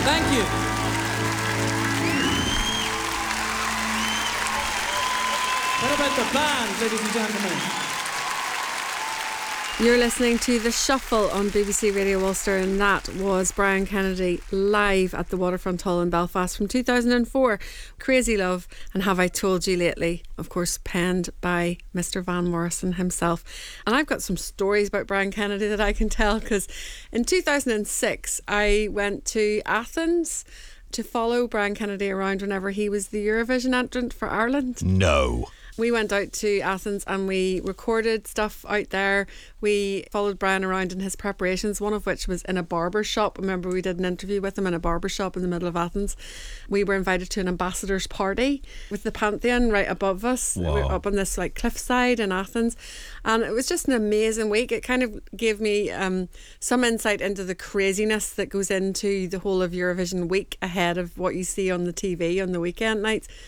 Thank you. What about the band, ladies and gentlemen? You're listening to The Shuffle on BBC Radio Ulster, and that was Brian Kennedy live at the Waterfront Hall in Belfast from 2004. Crazy Love and Have I Told You Lately, of course penned by Mr. Van Morrison himself. And I've got some stories about Brian Kennedy that I can tell, because in 2006 I went to Athens to follow Brian Kennedy around whenever he was the Eurovision entrant for Ireland. No. We went out to Athens and we recorded stuff out there. We followed Brian around in his preparations, one of which was in a barber shop. Remember, we did an interview with him in a barber shop in the middle of Athens. We were invited to an ambassador's party with the Pantheon right above us. Wow. We were up on this like cliffside in Athens, and it was just an amazing week. It kind of gave me some insight into the craziness that goes into the whole of Eurovision week ahead of what you see on the TV on the weekend nights.